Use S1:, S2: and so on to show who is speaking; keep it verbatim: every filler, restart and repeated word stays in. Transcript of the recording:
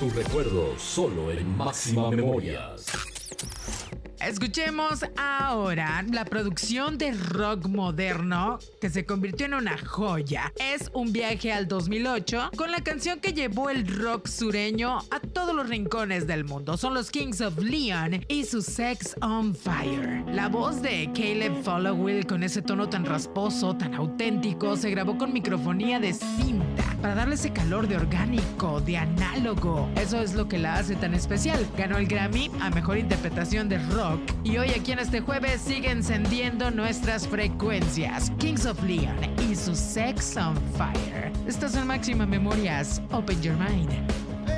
S1: tus recuerdos solo en Máxima Memorias.
S2: Escuchemos ahora la producción de rock moderno que se convirtió en una joya. Es un viaje al dos mil ocho con la canción que llevó el rock sureño a todos los rincones del mundo. Son los Kings of Leon y su Sex on Fire. La voz de Caleb Followill, con ese tono tan rasposo, tan auténtico, se grabó con microfonía de cinta para darle ese calor de orgánico, de análogo. Eso es lo que la hace tan especial. Ganó el Grammy a Mejor Interpretación de Rock y hoy aquí en este jueves sigue encendiendo nuestras frecuencias. Kings of Leon y su Sex on Fire. Estás en Máxima Memorias. Open your mind.